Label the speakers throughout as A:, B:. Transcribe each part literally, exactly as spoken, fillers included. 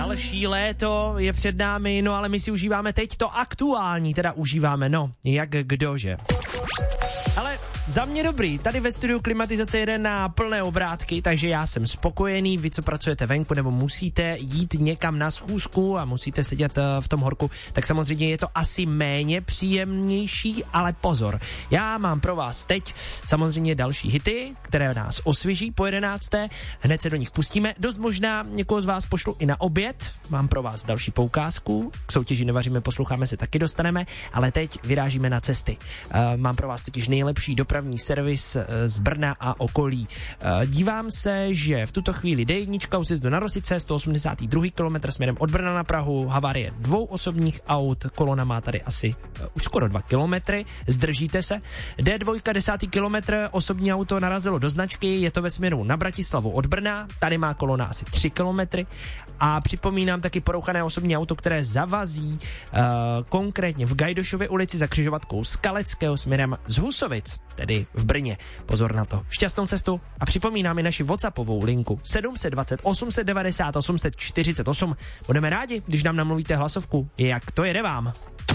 A: Další léto je před námi, no ale my si užíváme teď to aktuální, teda užíváme, no, jak kdože. Ale za mě dobrý, tady ve studiu klimatizace jede na plné obrátky, takže já jsem spokojený, vy co pracujete venku nebo musíte jít někam na schůzku a musíte sedět v tom horku, tak samozřejmě je to asi méně příjemnější, ale pozor, já mám pro vás teď samozřejmě další hity, které nás osvěží po jedenácté, hned se do nich pustíme, dost možná někoho z vás pošlu i na oběd, mám pro vás další poukázku, k soutěži Nevaříme, posloucháme se taky dostaneme, ale teď vyrážíme na cesty. Uh, mám pro vás totiž nejlepší dopravní servis z Brna a okolí. Dívám se, že v tuto chvíli D jedna u sjezdu na Rosice, sto osmdesátý druhý kilometr směrem od Brna na Prahu, havárie dvou osobních aut, kolona má tady asi uh, už skoro dva kilometry, zdržíte se. D dva, desátý kilometr, osobní auto narazilo do značky, je to ve směru na Bratislavu od Brna, tady má kolona asi tři kilometry a připomínám taky porouchané osobní auto, které zavazí uh, konkrétně v Gajdošově ulici za křižovatkou Skaleckého směrem z Husovic, tedy v Brně. Pozor na to. Šťastnou cestu a připomínám i naši WhatsAppovou linku sedm set dvacet osm set devadesát osm set čtyřicet osm. Budeme rádi, když nám namluvíte hlasovku. Jak to jede vám?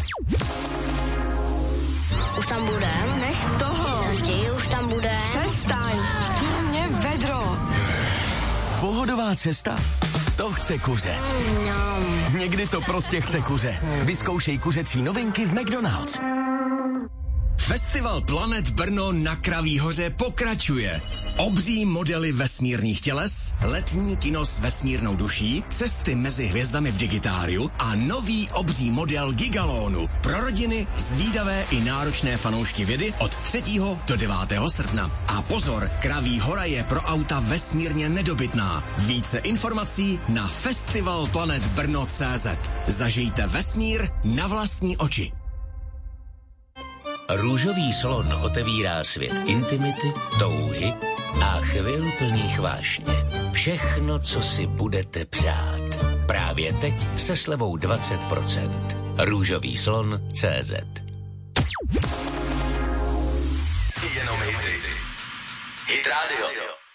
B: Už tam budem? Nech toho. Nechtějí, už tam budem.
C: Přestaň. Chtějí mě vedro.
D: Pohodová cesta? To chce kuře.
B: Mm,
D: Někdy to prostě chce kuře. Vyzkoušej kuřecí novinky v McDonald's.
E: Festival Planet Brno na Kraví hoře pokračuje. Obří modely vesmírných těles, letní kino s vesmírnou duší, cesty mezi hvězdami v digitáriu a nový obří model Gigalonu pro rodiny, zvídavé i náročné fanoušky vědy od třetího do devátého srpna. A pozor, Kraví hora je pro auta vesmírně nedobytná. Více informací na festival planet brno tečka cé zet. Zažijte vesmír na vlastní oči.
F: Růžový slon otevírá svět intimity, touhy a chvil plných vášně. Všechno, co si budete přát. Právě teď se slevou dvacet procent. Růžový slon tečka cé zet.
D: Jenom hity. Hit Radio.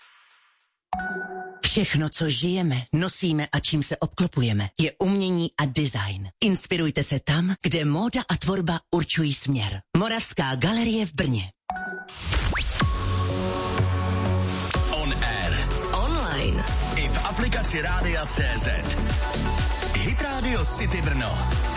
G: Všechno, co žijeme, nosíme a čím se obklopujeme, je umění a design. Inspirujte se tam, kde móda a tvorba určují směr. Moravská galerie v Brně.
D: On air.
G: Online.
D: I v aplikaci Rádia tečka cé zet. Hit Radio City Brno.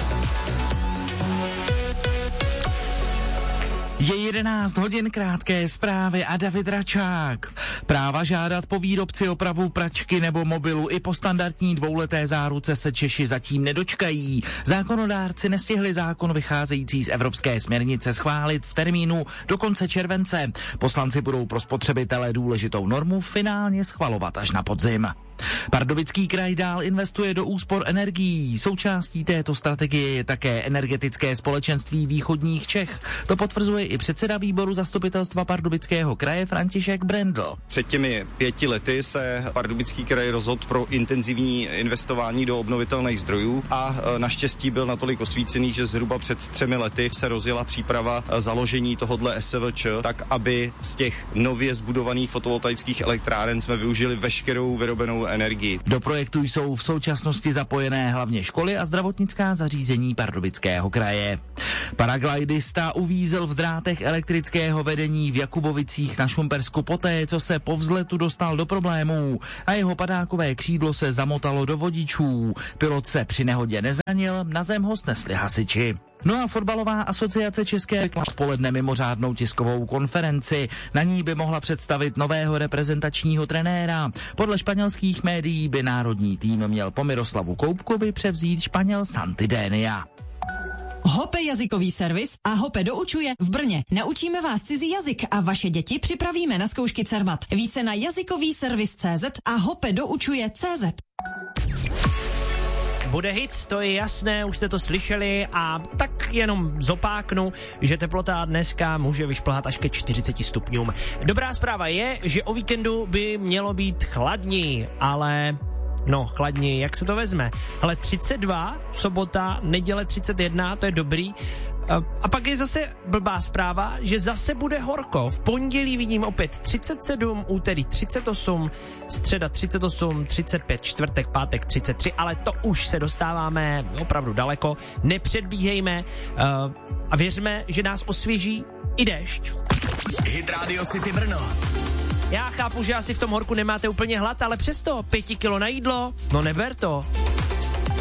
H: Je jedenáct hodin, krátké zprávy a David Račák. Práva žádat po výrobci opravu pračky nebo mobilu i po standardní dvouleté záruce se Češi zatím nedočkají. Zákonodárci nestihli zákon vycházející z evropské směrnice schválit v termínu do konce července. Poslanci budou pro spotřebitele důležitou normu finálně schvalovat až na podzim. Pardubický kraj dál investuje do úspor energií. Součástí této strategie je také energetické společenství východních Čech. To potvrzuje i předseda výboru zastupitelstva Pardubického kraje František Brendl.
I: Před těmi pěti lety se Pardubický kraj rozhodl pro intenzivní investování do obnovitelných zdrojů a naštěstí byl natolik osvícený, že zhruba před třemi lety se rozjela příprava založení tohodle es vé č, tak aby z těch nově zbudovaných fotovoltaických elektráren jsme využili veškerou vyrobenou energii.
H: Do projektu jsou v současnosti zapojené hlavně školy a zdravotnická zařízení Pardubického kraje. Paraglidista uvízl v drátech elektrického vedení v Jakubovicích na Šumpersku poté, co se po vzletu dostal do problémů a jeho padákové křídlo se zamotalo do vodičů. Pilot se při nehodě nezranil, na zem ho snesli hasiči. No a fotbalová asociace České odpoledne mimořádnou tiskovou konferenci. Na ní by mohla představit nového reprezentačního trenéra. Podle španělských médií by národní tým měl po Miroslavu Koupkovi převzít Španěl Santidénia.
J: Hope jazykový servis a Hope doučuje v Brně. Naučíme vás cizí jazyk a vaše děti připravíme na zkoušky Cermat. Více na jazykový servis tečka cé zet a hope doučuje tečka cé zet.
A: Bude hit, to je jasné, už jste to slyšeli a tak jenom zopáknu, že teplota dneska může vyšplhat až ke čtyřiceti stupňům. Dobrá zpráva je, že o víkendu by mělo být chladní, ale... No, chladní, jak se to vezme? Ale třicet dva, sobota, neděle třicet jedna, to je dobrý. Uh, A pak je zase blbá zpráva, že zase bude horko. V pondělí vidím opět třicet sedm, úterý třicet osm, středa třicet osm, třicet pět, čtvrtek, pátek třicet tři, ale to už se dostáváme opravdu daleko. Nepředbíhejme uh, a věřme, že nás osvěží i déšť.
D: Hit Radio City Brno.
A: Já chápu, že asi v tom horku nemáte úplně hlad, ale přesto pěti kilo na jídlo, no neber to.